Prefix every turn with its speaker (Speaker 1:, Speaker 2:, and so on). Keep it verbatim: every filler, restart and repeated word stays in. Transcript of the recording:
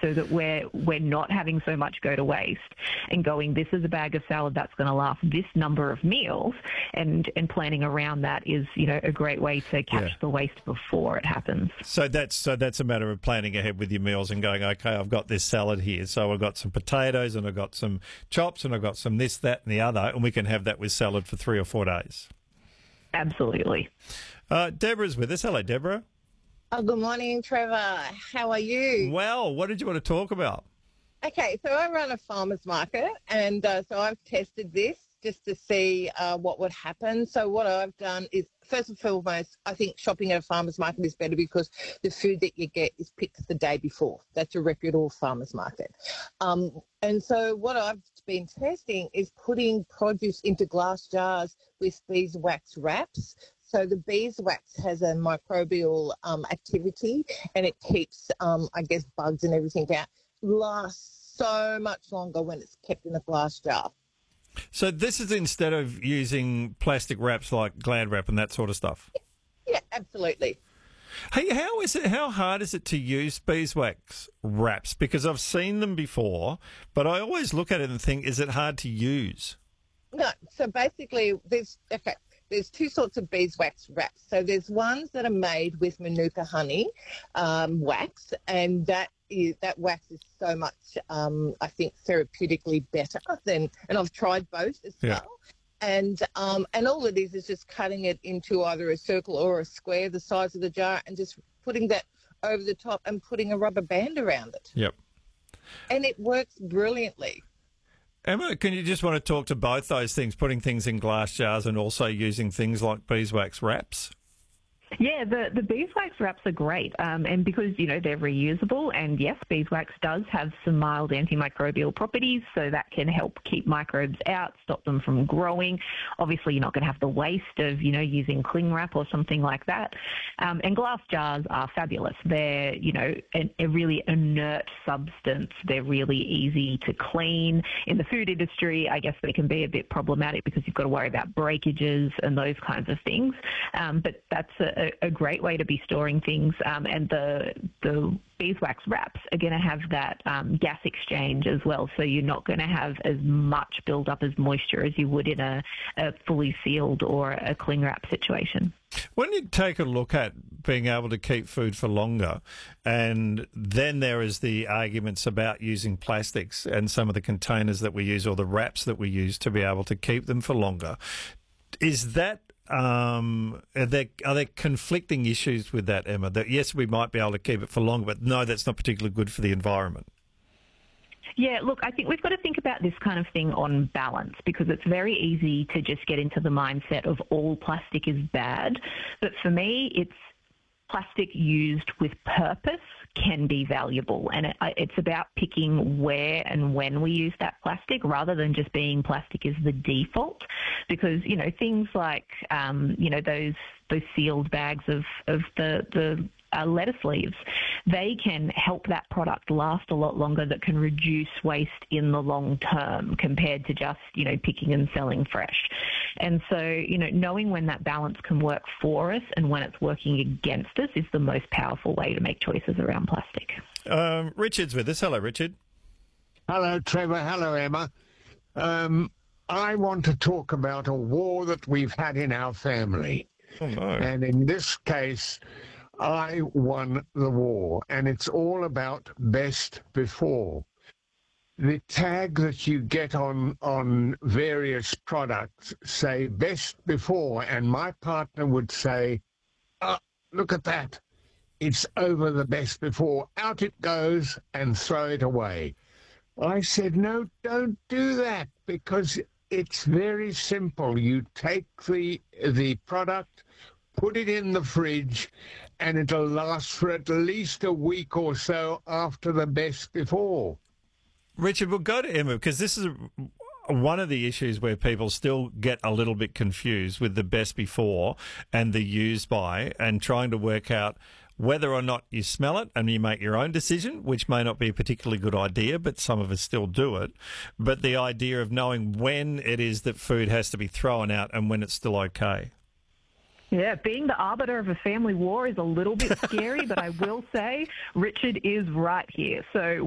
Speaker 1: so that we're we're not having so much go to waste and going, this is a bag of salad that's going to last this number of meals, and and planning around that is, you know, a great way to catch
Speaker 2: Yeah.
Speaker 1: the waste before it happens.
Speaker 2: So that's so that's a matter of planning ahead with your meals and going, okay, I've got this salad here, so I've got some potatoes and I've got some chops and I've got some this, that, and the other, and we can have that with salad for three or four days.
Speaker 1: Absolutely.
Speaker 2: Uh, Deborah's with us. Hello, Deborah.
Speaker 3: Oh, good morning, Trevor. How are you?
Speaker 2: Well, what did you want to talk about?
Speaker 3: Okay, so I run a farmer's market, and uh, so I've tested this just to see uh, what would happen. So what I've done is, first and foremost, I think shopping at a farmer's market is better because the food that you get is picked the day before. That's a reputable farmer's market. Um, and so what I've been testing is putting produce into glass jars with beeswax wraps. So the beeswax has a microbial um, activity, and it keeps, um, I guess, bugs and everything out. Lasts so much longer when it's kept in a glass jar.
Speaker 2: So this is instead of using plastic wraps like Glad Wrap and that sort of stuff?
Speaker 3: Yeah, absolutely.
Speaker 2: Hey, how is it? How hard is it to use beeswax wraps? Because I've seen them before, but I always look at it and think, is it hard to use?
Speaker 3: No, so basically there's, okay, there's two sorts of beeswax wraps. So there's ones that are made with Manuka honey um, wax, and that is, that wax is so much, um, I think, therapeutically better than, and I've tried both as
Speaker 2: Yeah.
Speaker 3: well. And um, and all it is is just cutting it into either a circle or a square, the size of the jar, and just putting that over the top and putting a rubber band around it.
Speaker 2: Yep.
Speaker 3: And it works brilliantly.
Speaker 2: Emma, can you just want to talk to both those things, putting things in glass jars and also using things like beeswax wraps?
Speaker 1: Yeah, the, the beeswax wraps are great, um, and because, you know, they're reusable, and yes, beeswax does have some mild antimicrobial properties, so that can help keep microbes out, stop them from growing. Obviously, you're not going to have the waste of, you know, using cling wrap or something like that. Um, and glass jars are fabulous. They're, you know, a, a really inert substance. They're really easy to clean. In the food industry, I guess they can be a bit problematic because you've got to worry about breakages and those kinds of things. Um, but that's a A, a great way to be storing things, um, and the the beeswax wraps are going to have that um, gas exchange as well, so you're not going to have as much build up as moisture as you would in a, a fully sealed or a cling wrap situation.
Speaker 2: When you take a look at being able to keep food for longer, and then there is the arguments about using plastics and some of the containers that we use or the wraps that we use to be able to keep them for longer, is that Um, are there, are there conflicting issues with that, Emma? That yes, we might be able to keep it for longer, but no, that's not particularly good for the environment.
Speaker 1: Yeah, look, I think we've got to think about this kind of thing on balance, because it's very easy to just get into the mindset of all plastic is bad. But for me, it's plastic used with purpose can be valuable, and it, it's about picking where and when we use that plastic rather than just being plastic is the default, because, you know, things like, um, you know, those those sealed bags of, of the, the uh, lettuce leaves, they can help that product last a lot longer, that can reduce waste in the long term compared to just, you know, picking and selling fresh. And so, you know, knowing when that balance can work for us and when it's working against us is the most powerful way to make choices around plastic.
Speaker 2: Um, Richard's with us. Hello, Richard.
Speaker 4: Hello, Trevor. Hello, Emma. Um, I want to talk about a war that we've had in our family.
Speaker 2: Oh, no.
Speaker 4: And in this case, I won the war, and it's all about best before. The tag that you get on, on various products say best before, and my partner would say, oh, look at that. It's over the best before. Out it goes, and throw it away. I said, no, don't do that, because it's very simple. You take the the product, put it in the fridge, and it'll last for at least a week or so after the best before.
Speaker 2: Richard, we'll go to Emma, because this is one of the issues where people still get a little bit confused with the best before and the use by, and trying to work out whether or not you smell it and you make your own decision, which may not be a particularly good idea, but some of us still do it. But the idea of knowing when it is that food has to be thrown out and when it's still okay.
Speaker 1: Yeah, being the arbiter of a family war is a little bit scary, but I will say Richard is right here. So